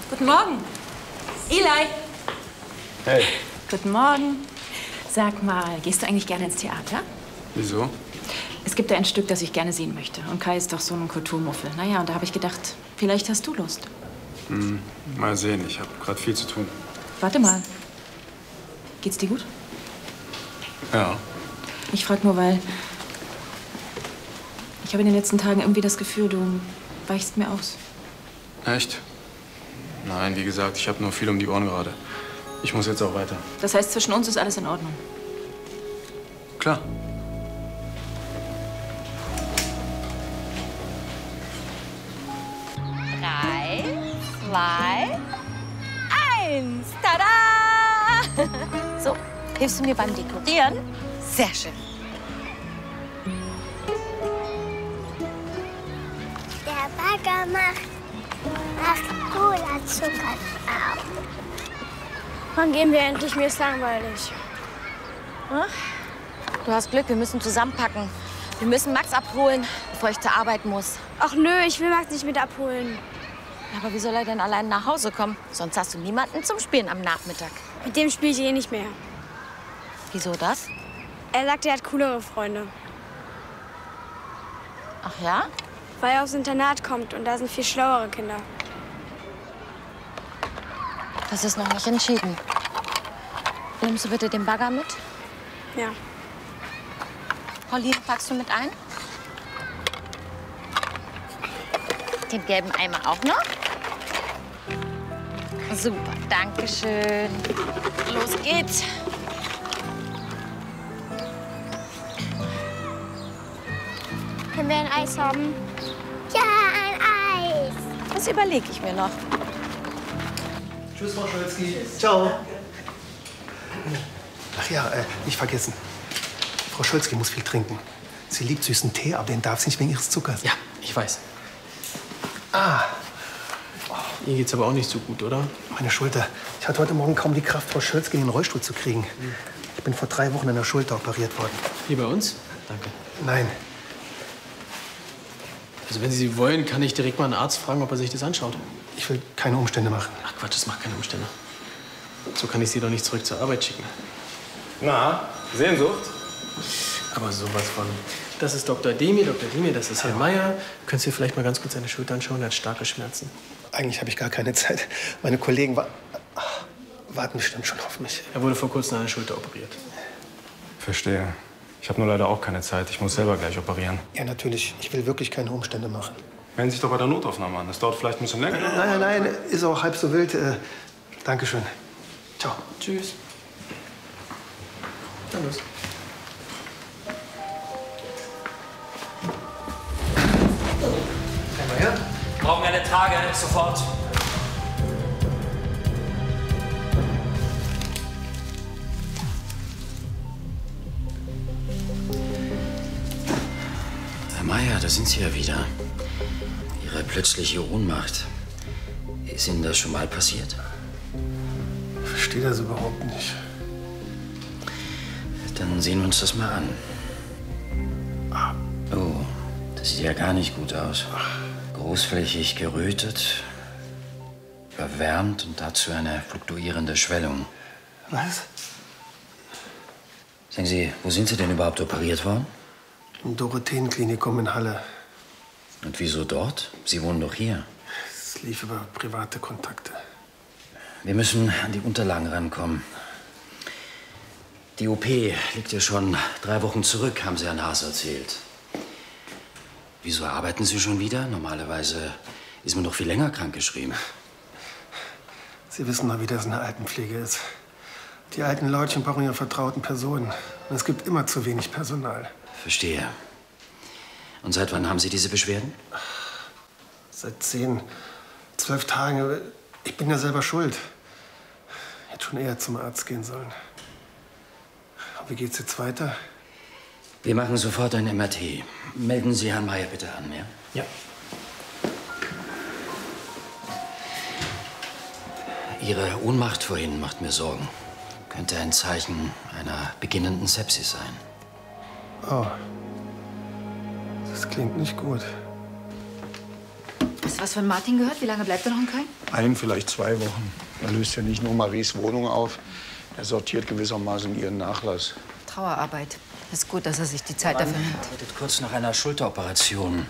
Guten Morgen. Eli. Hey. Guten Morgen. Sag mal, gehst du eigentlich gerne ins Theater? Wieso? Es gibt da ein Stück, das ich gerne sehen möchte. Und Kai ist doch so ein Kulturmuffel. Naja, und da habe ich gedacht, vielleicht hast du Lust. Mal sehen, ich habe gerade viel zu tun. Warte mal. Geht's dir gut? Ja. Ich frag nur, weil ich habe in den letzten Tagen irgendwie das Gefühl, du weichst mir aus. Echt? Nein, wie gesagt, ich habe nur viel um die Ohren gerade. Ich muss jetzt auch weiter. Das heißt, zwischen uns ist alles in Ordnung. Klar. Drei, zwei, eins. Tada! So, hilfst du mir beim Dekorieren? Sehr schön. Der Bagger macht Cola-Zucker drauf. Wann gehen wir endlich? Mir ist langweilig. Hm? Du hast Glück, wir müssen zusammenpacken. Wir müssen Max abholen, bevor ich zur Arbeit muss. Ach nö, ich will Max nicht mit abholen. Aber wie soll er denn allein nach Hause kommen? Sonst hast du niemanden zum Spielen am Nachmittag. Mit dem spiele ich eh nicht mehr. Wieso das? Er sagt, er hat coolere Freunde. Ach ja? Weil er aufs Internat kommt und da sind viel schlauere Kinder. Das ist noch nicht entschieden. Nimmst du bitte den Bagger mit? Ja. Pauline, packst du mit ein? Den gelben Eimer auch noch? Super, danke schön. Los geht's. Können wir ein Eis haben? Ja, ein Eis. Das überlege ich mir noch. Tschüss, Frau Scholzki. Ciao. Ach ja, nicht vergessen. Frau Scholzki muss viel trinken. Sie liebt süßen Tee, aber den darf sie nicht wegen ihres Zuckers. Ja, ich weiß. Ah, Ihr geht's aber auch nicht so gut, oder? meine Schulter. Ich hatte heute Morgen kaum die Kraft, Frau Scholzki in den Rollstuhl zu kriegen. Ich bin vor 3 Wochen an der Schulter operiert worden. Hier bei uns? Danke. Nein, Also wenn Sie wollen, kann ich direkt mal einen Arzt fragen, ob er sich das anschaut. ich will keine Umstände machen. Ach Quatsch, das macht keine Umstände. So kann ich Sie doch nicht zurück zur Arbeit schicken. Na, Sehnsucht? Aber sowas von. Das ist Dr. Demir, das ist Herr Meier. Können Sie vielleicht mal ganz kurz seine Schulter anschauen? Er hat starke Schmerzen. Eigentlich habe ich gar keine Zeit. Meine Kollegen warten bestimmt schon auf mich. Er wurde vor kurzem an der Schulter operiert. Verstehe. Ich habe nur leider auch keine Zeit. Ich muss selber gleich operieren. Ja, natürlich. Ich will wirklich keine Umstände machen. Melden Sie sich doch bei der Notaufnahme an. Das dauert vielleicht ein bisschen länger. Nein, ist auch halb so wild. Dankeschön. Ciao. Tschüss. Na los. Herr Meier? Brauchen eine Trage, sofort. Herr Meier, da sind Sie ja wieder. Ihre plötzliche Ohnmacht. Ist Ihnen das schon mal passiert? Ich verstehe das überhaupt nicht. Dann sehen wir uns das mal an. Oh, das sieht ja gar nicht gut aus. Großflächig gerötet, überwärmt und dazu eine fluktuierende Schwellung. Was? Sagen Sie, wo sind Sie denn überhaupt operiert worden? Im Dorotheenklinikum in Halle. Und wieso dort? Sie wohnen doch hier. Es lief über private Kontakte. Wir müssen an die Unterlagen rankommen. Die OP liegt ja schon 3 Wochen zurück, haben Sie Herrn Haas erzählt. Wieso arbeiten Sie schon wieder? Normalerweise ist man doch viel länger krankgeschrieben. Sie wissen mal, wie das in der Altenpflege ist. Die alten Leutchen brauchen ihre vertrauten Personen. Und es gibt immer zu wenig Personal. Verstehe. Und seit wann haben Sie diese Beschwerden? Seit 10, 12 Tagen. Ich bin ja selber schuld. Ich hätte schon eher zum Arzt gehen sollen. Wie geht's jetzt weiter? Wir machen sofort ein MRT. Melden Sie Herrn Meier bitte an, ja? Ja. Ihre Ohnmacht vorhin macht mir Sorgen. Könnte ein Zeichen einer beginnenden Sepsis sein. Oh. Das klingt nicht gut. Das Hast du was von Martin gehört? Wie lange bleibt er noch in Köln? Vielleicht 2 Wochen. Er löst ja nicht nur Maries Wohnung auf, er sortiert gewissermaßen ihren Nachlass. Trauerarbeit. Ist gut, dass er sich die Zeit dafür nimmt. Arbeitet kurz nach einer Schulteroperation.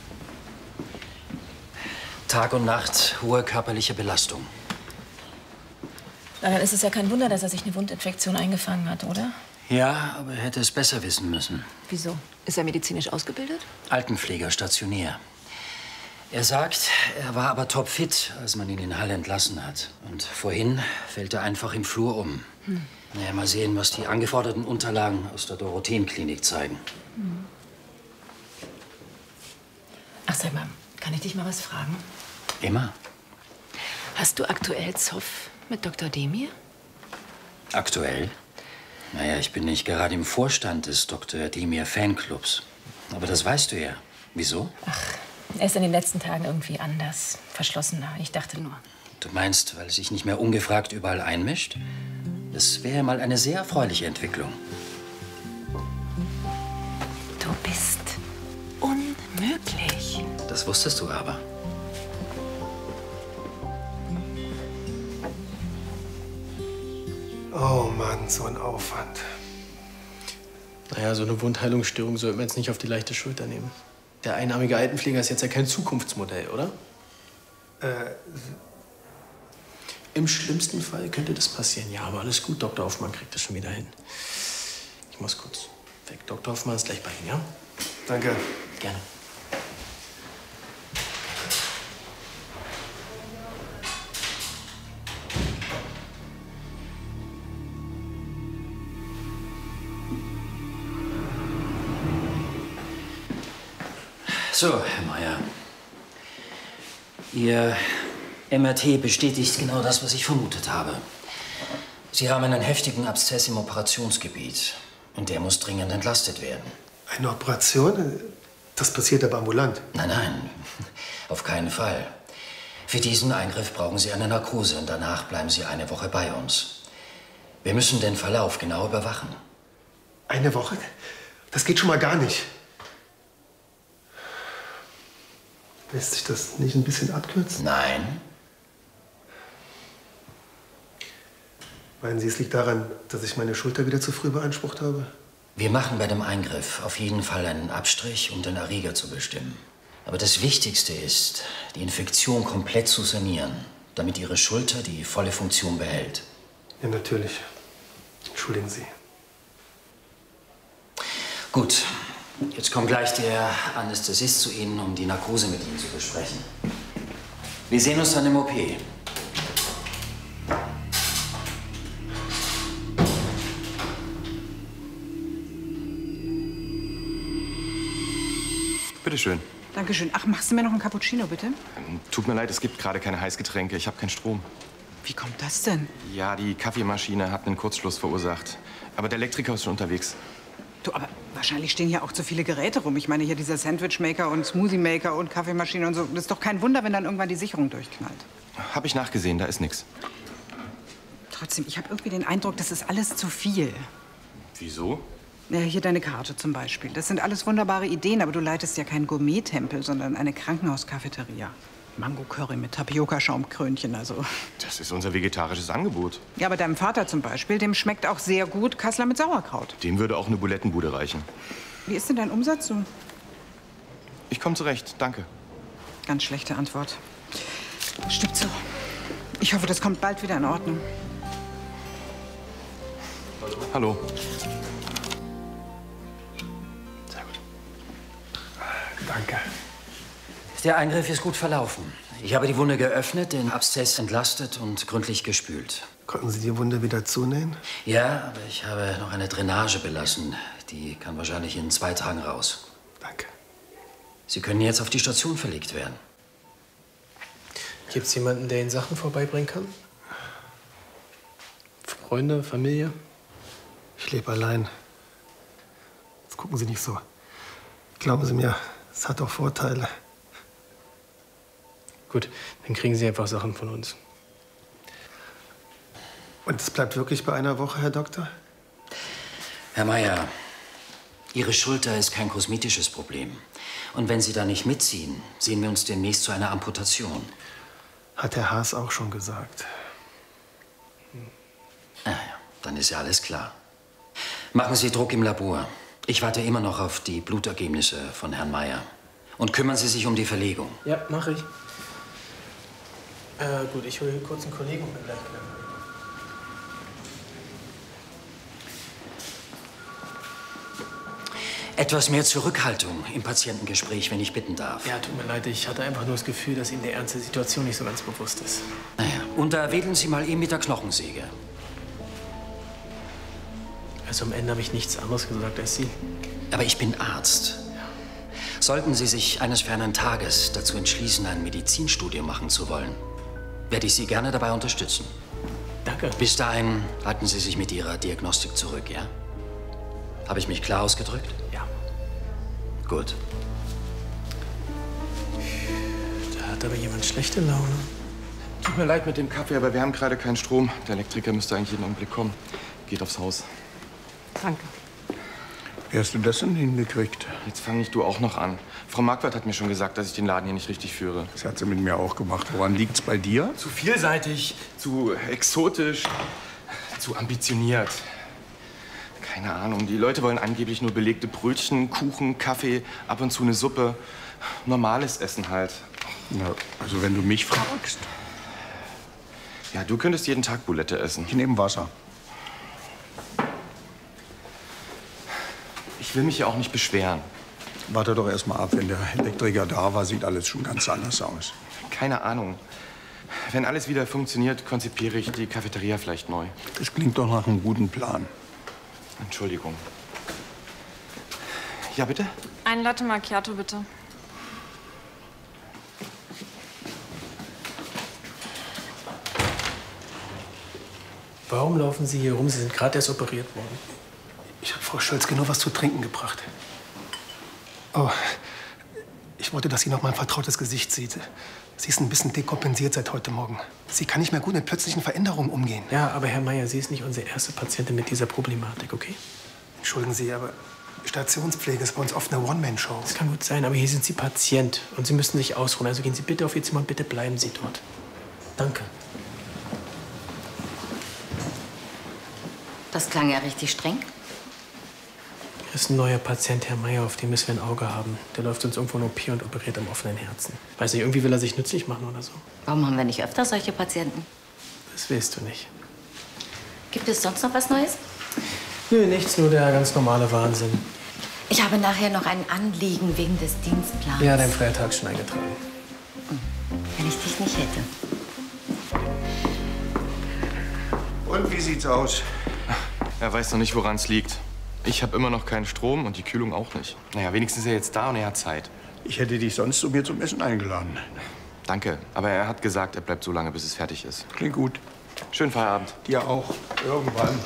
Tag und Nacht, hohe körperliche Belastung. Na, dann ist es ja kein Wunder, dass er sich eine Wundinfektion eingefangen hat, oder? Ja, aber er hätte es besser wissen müssen. Wieso? Ist er medizinisch ausgebildet? Altenpfleger, stationär. Er sagt, er war aber topfit, als man ihn in Halle entlassen hat. Und vorhin fällt er einfach im Flur um. Naja, mal sehen, was die angeforderten Unterlagen aus der Dorotheenklinik zeigen. Ach, sag mal, kann ich dich mal was fragen? Immer. Hast du aktuell Zoff mit Dr. Demir? Aktuell? Naja, ich bin nicht gerade im Vorstand des Dr. Demir Fanclubs. Aber das weißt du ja. Wieso? Ach, er ist in den letzten Tagen irgendwie anders, verschlossener. Ich dachte nur. Du meinst, weil er sich nicht mehr ungefragt überall einmischt? Das wäre mal eine sehr erfreuliche Entwicklung. Du bist unmöglich. Das wusstest du aber. Oh Mann, so ein Aufwand. Naja, so eine Wundheilungsstörung sollte man jetzt nicht auf die leichte Schulter nehmen. Der einarmige Altenpfleger ist jetzt ja kein Zukunftsmodell, oder? Im schlimmsten Fall könnte das passieren. Ja, aber alles gut, Dr. Hoffmann kriegt das schon wieder hin. Ich muss kurz weg. Dr. Hoffmann ist gleich bei Ihnen, ja? Danke. Gerne. So, Herr Meier. Ihr MRT bestätigt genau das, was ich vermutet habe. Sie haben einen heftigen Abszess im Operationsgebiet. Und der muss dringend entlastet werden. Eine Operation? Das passiert aber ambulant. Nein, nein, auf keinen Fall. Für diesen Eingriff brauchen Sie eine Narkose und danach bleiben Sie eine Woche bei uns. Wir müssen den Verlauf genau überwachen. Eine Woche? Das geht schon mal gar nicht. Lässt sich das nicht ein bisschen abkürzen? Nein. Meinen Sie, es liegt daran, dass ich meine Schulter wieder zu früh beansprucht habe? Wir machen bei dem Eingriff auf jeden Fall einen Abstrich, um den Erreger zu bestimmen. Aber das Wichtigste ist, die Infektion komplett zu sanieren, damit Ihre Schulter die volle Funktion behält. Ja, natürlich. Entschuldigen Sie. Gut. Jetzt kommt gleich der Anästhesist zu Ihnen, um die Narkose mit Ihnen zu besprechen. Wir sehen uns dann im OP. Bitte schön. Dankeschön. Ach, machst du mir noch einen Cappuccino, bitte? Tut mir leid, es gibt gerade keine Heißgetränke. Ich habe keinen Strom. Wie kommt das denn? Ja, die Kaffeemaschine hat einen Kurzschluss verursacht. Aber der Elektriker ist schon unterwegs. Du, aber wahrscheinlich stehen hier auch zu viele Geräte rum. Ich meine, hier dieser Sandwichmaker und Smoothie-Maker und Kaffeemaschine und so. Das ist doch kein Wunder, wenn dann irgendwann die Sicherung durchknallt. Hab ich nachgesehen, da ist nichts. Trotzdem, ich habe irgendwie den Eindruck, das ist alles zu viel. Wieso? Ja, hier deine Karte zum Beispiel. Das sind alles wunderbare Ideen, aber du leitest ja keinen Gourmet-Tempel, sondern eine Krankenhauscafeteria. Mango-Curry mit Tapioca-Schaumkrönchen, also. Das ist unser vegetarisches Angebot. Ja, aber deinem Vater zum Beispiel, dem schmeckt auch sehr gut Kassler mit Sauerkraut. Dem würde auch eine Bulettenbude reichen. Wie ist denn dein Umsatz so? Ich komme zurecht, danke. Ganz schlechte Antwort. Stimmt so. Ich hoffe, das kommt bald wieder in Ordnung. Hallo. Sehr gut. Danke. Der Eingriff ist gut verlaufen. Ich habe die Wunde geöffnet, den Abszess entlastet und gründlich gespült. Konnten Sie die Wunde wieder zunähen? Ja, aber ich habe noch eine Drainage belassen. Die kann wahrscheinlich in 2 Tagen raus. Danke. Sie können jetzt auf die Station verlegt werden. Gibt's jemanden, der Ihnen Sachen vorbeibringen kann? Freunde, Familie? Ich lebe allein. Jetzt gucken Sie nicht so. Glauben Sie mir, es hat auch Vorteile. Gut, dann kriegen Sie einfach Sachen von uns. Und es bleibt wirklich bei einer Woche, Herr Doktor? Herr Meier, Ihre Schulter ist kein kosmetisches Problem. Und wenn Sie da nicht mitziehen, sehen wir uns demnächst zu einer Amputation. Hat Herr Haas auch schon gesagt. Ja, dann ist ja alles klar. Machen Sie Druck im Labor. Ich warte immer noch auf die Blutergebnisse von Herrn Meier. Und kümmern Sie sich um die Verlegung. Ja, mache ich. Gut, ich hole kurz einen Kollegen und bin gleich wieder. Etwas mehr Zurückhaltung im Patientengespräch, wenn ich bitten darf. Ja, tut mir leid, ich hatte einfach nur das Gefühl, dass Ihnen der Ernst der Situation nicht so ganz bewusst ist. Naja, und da wedeln Sie mal eben mit der Knochensäge. Also am Ende habe ich nichts anderes gesagt als Sie. Aber ich bin Arzt. Sollten Sie sich eines fernen Tages dazu entschließen, ein Medizinstudium machen zu wollen, werde ich Sie gerne dabei unterstützen. Danke. Bis dahin halten Sie sich mit Ihrer Diagnostik zurück, ja? Habe ich mich klar ausgedrückt? Ja. Gut. Da hat aber jemand schlechte Laune. Tut mir leid mit dem Kaffee, aber wir haben gerade keinen Strom. Der Elektriker müsste eigentlich jeden Augenblick kommen. Geht aufs Haus. Danke. Wie hast du das denn hingekriegt? Jetzt fang nicht du auch noch an. Frau Marquardt hat mir schon gesagt, dass ich den Laden hier nicht richtig führe. Das hat sie mit mir auch gemacht. Woran liegt's bei dir? Zu vielseitig, zu exotisch, zu ambitioniert. Keine Ahnung, die Leute wollen angeblich nur belegte Brötchen, Kuchen, Kaffee, ab und zu eine Suppe. Normales Essen halt. Na, also wenn du mich fragst. Ja, du könntest jeden Tag Bulette essen. Ich nehme Wasser. Ich will mich ja auch nicht beschweren. Warte doch erst mal ab, wenn der Elektriker da war, sieht alles schon ganz anders aus. Keine Ahnung. Wenn alles wieder funktioniert, konzipiere ich die Cafeteria vielleicht neu. Das klingt doch nach einem guten Plan. Entschuldigung. Ja, bitte? Ein Latte Macchiato, bitte. Warum laufen Sie hier rum? Sie sind gerade erst operiert worden. Ich habe Frau Schölzke nur was zu trinken gebracht. Oh, ich wollte, dass sie noch mal ein vertrautes Gesicht sieht. Sie ist ein bisschen dekompensiert seit heute Morgen. Sie kann nicht mehr gut mit plötzlichen Veränderungen umgehen. Ja, aber Herr Meier, sie ist nicht unsere erste Patientin mit dieser Problematik, okay? Entschuldigen Sie, aber Stationspflege ist bei uns oft eine One-Man-Show. Das kann gut sein, aber hier sind Sie Patient und Sie müssen sich ausruhen. Also gehen Sie bitte auf Ihr Zimmer und bitte bleiben Sie dort. Danke. Das klang ja richtig streng. Hier ist ein neuer Patient, Herr Meier, auf den müssen wir ein Auge haben. Der läuft uns irgendwo in OP und operiert am offenen Herzen. Weiß nicht, irgendwie will er sich nützlich machen oder so. Warum haben wir nicht öfter solche Patienten? Das willst du nicht. Gibt es sonst noch was Neues? Nö, nichts, nur der ganz normale Wahnsinn. Ich habe nachher noch ein Anliegen wegen des Dienstplans. Ja, dein Feiertag ist schon eingetragen. Wenn ich dich nicht hätte. Und wie sieht's aus? Er weiß noch nicht, woran es liegt. Ich habe immer noch keinen Strom und die Kühlung auch nicht. Naja, wenigstens ist er jetzt da und er hat Zeit. Ich hätte dich sonst zu mir zum Essen eingeladen. Danke, aber er hat gesagt, er bleibt so lange, bis es fertig ist. Klingt gut. Schönen Feierabend. Dir auch. Irgendwann.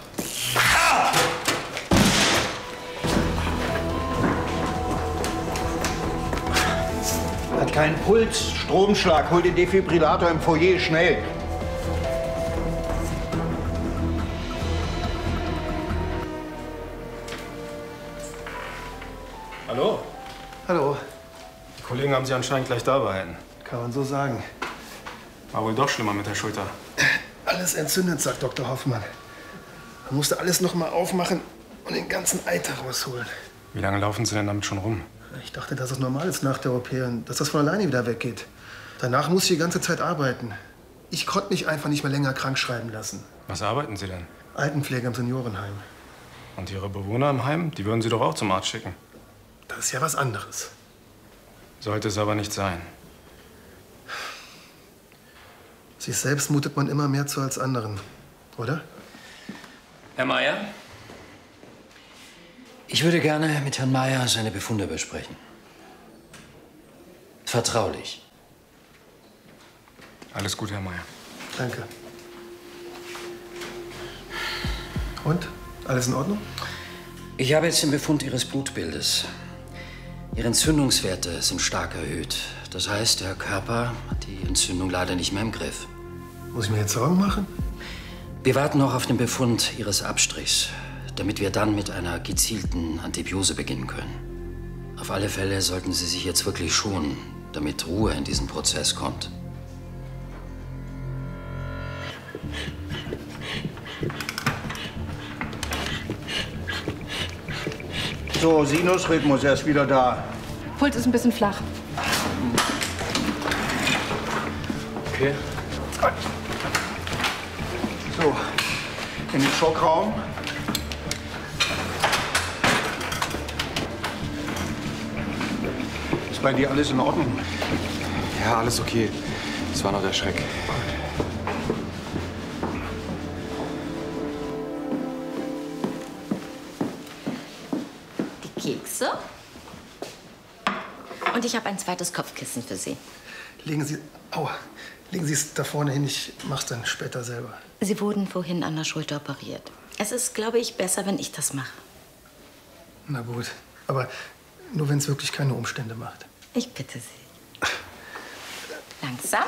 Hat keinen Puls. Stromschlag. Hol den Defibrillator im Foyer schnell. Hallo? Hallo. Die Kollegen haben Sie anscheinend gleich da behalten. Kann man so sagen. War wohl doch schlimmer mit der Schulter. Alles entzündet, sagt Dr. Hoffmann. Man musste alles noch mal aufmachen und den ganzen Eiter rausholen. Wie lange laufen Sie denn damit schon rum? Ich dachte, dass es normal ist nach der OP und dass das von alleine wieder weggeht. Danach musste ich die ganze Zeit arbeiten. Ich konnte mich einfach nicht mehr länger krank schreiben lassen. Was arbeiten Sie denn? Altenpflege im Seniorenheim. Und Ihre Bewohner im Heim, die würden Sie doch auch zum Arzt schicken. Das ist ja was anderes. Sollte es aber nicht sein. Sich selbst mutet man immer mehr zu als anderen, oder? Herr Meier? Ich würde gerne mit Herrn Meier seine Befunde besprechen. Vertraulich. Alles gut, Herr Meier. Danke. Und? Alles in Ordnung? Ich habe jetzt den Befund Ihres Blutbildes. Ihre Entzündungswerte sind stark erhöht. Das heißt, der Körper hat die Entzündung leider nicht mehr im Griff. Muss ich mir jetzt Sorgen machen? Wir warten noch auf den Befund Ihres Abstrichs, damit wir dann mit einer gezielten Antibiose beginnen können. Auf alle Fälle sollten Sie sich jetzt wirklich schonen, damit Ruhe in diesen Prozess kommt. So, Sinusrhythmus, er ist wieder da. Puls ist ein bisschen flach. Okay. So, in den Schockraum. Ist bei dir alles in Ordnung? Ja, alles okay. Das war noch der Schreck. Kekse. Und ich habe ein zweites Kopfkissen für Sie. Legen Sie es da vorne hin, ich mach's dann später selber. Sie wurden vorhin an der Schulter operiert. Es ist, glaube ich, besser, wenn ich das mache. Na gut, aber nur wenn es wirklich keine Umstände macht. Ich bitte Sie. Langsam.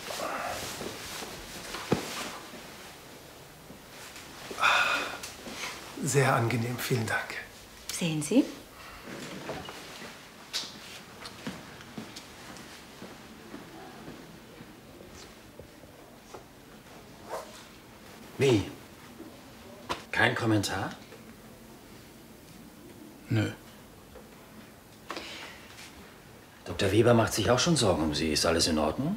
Sehr angenehm, vielen Dank. Sehen Sie? Wie? Kein Kommentar? Nö. Dr. Weber macht sich auch schon Sorgen um Sie. Ist alles in Ordnung?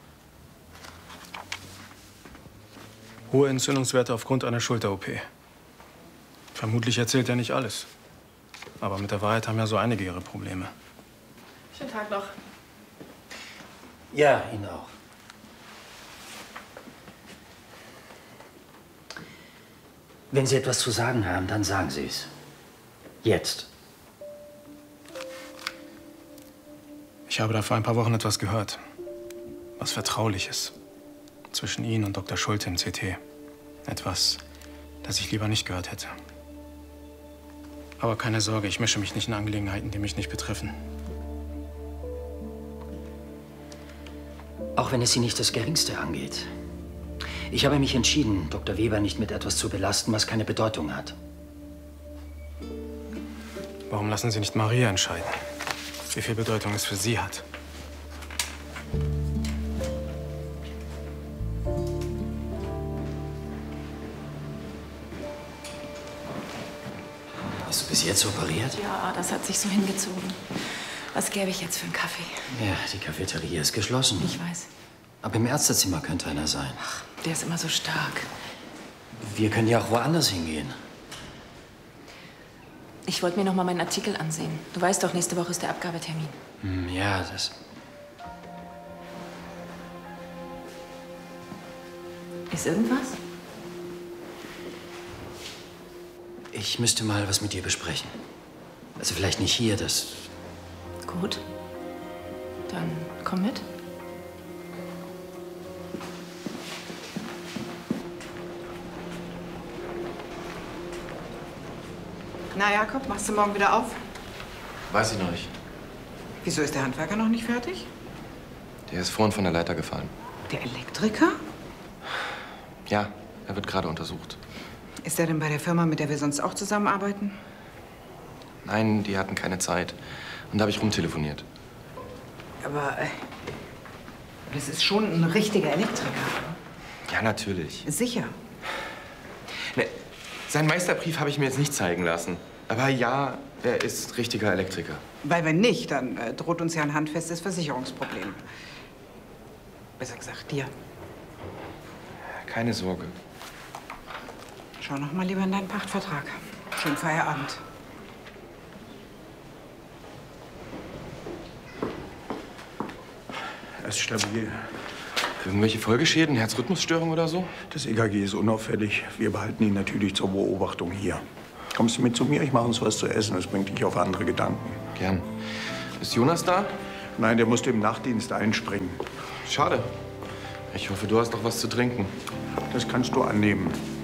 Hohe Entzündungswerte aufgrund einer Schulter-OP. Vermutlich erzählt er nicht alles. Aber mit der Wahrheit haben ja so einige ihre Probleme. Schönen Tag noch. Ja, Ihnen auch. Wenn Sie etwas zu sagen haben, dann sagen Sie es. Jetzt. Ich habe da vor ein paar Wochen etwas gehört. Was Vertrauliches. Zwischen Ihnen und Dr. Schulte im CT. Etwas, das ich lieber nicht gehört hätte. Aber keine Sorge, ich mische mich nicht in Angelegenheiten, die mich nicht betreffen. Auch wenn es Sie nicht das Geringste angeht. Ich habe mich entschieden, Dr. Weber nicht mit etwas zu belasten, was keine Bedeutung hat. Warum lassen Sie nicht Maria entscheiden, wie viel Bedeutung es für sie hat? Hast du bis jetzt operiert? Ja, das hat sich so hingezogen. Was gäbe ich jetzt für einen Kaffee? Ja, die Cafeteria ist geschlossen. Ich weiß. Aber im Ärztezimmer könnte einer sein. Ach, der ist immer so stark. Wir können ja auch woanders hingehen. Ich wollte mir noch mal meinen Artikel ansehen. Du weißt doch, nächste Woche ist der Abgabetermin. Ja, das... Ist irgendwas? Ich müsste mal was mit dir besprechen. Also vielleicht nicht hier, das... Gut. Dann komm mit. Na, Jakob, machst du morgen wieder auf? Weiß ich noch nicht. Wieso ist der Handwerker noch nicht fertig? Der ist vorhin von der Leiter gefallen. Der Elektriker? Ja, er wird gerade untersucht. Ist er denn bei der Firma, mit der wir sonst auch zusammenarbeiten? Nein, die hatten keine Zeit. Und da habe ich rumtelefoniert. Aber das ist schon ein richtiger Elektriker. Ja, natürlich. Sicher. Ne, seinen Meisterbrief habe ich mir jetzt nicht zeigen lassen. Aber ja, er ist richtiger Elektriker. Weil wenn nicht, dann droht uns ja ein handfestes Versicherungsproblem. Besser gesagt, dir. Keine Sorge. Schau noch mal lieber in deinen Pachtvertrag. Schönen Feierabend. Er ist stabil. Irgendwelche Folgeschäden, Herzrhythmusstörung oder so? Das EKG ist unauffällig. Wir behalten ihn natürlich zur Beobachtung hier. Kommst du mit zu mir? Ich mache uns was zu essen. Das bringt dich auf andere Gedanken. Gern. Ist Jonas da? Nein, der musste im Nachtdienst einspringen. Schade. Ich hoffe, du hast noch was zu trinken. Das kannst du annehmen.